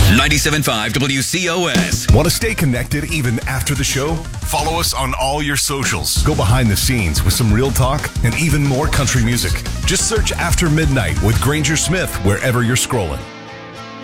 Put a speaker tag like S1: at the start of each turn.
S1: 97.5 WCOS.
S2: Want to stay connected even after the show? Follow us on all your socials. Go behind the scenes with some real talk and even more country music. Just search After Midnight with Granger Smith wherever you're scrolling.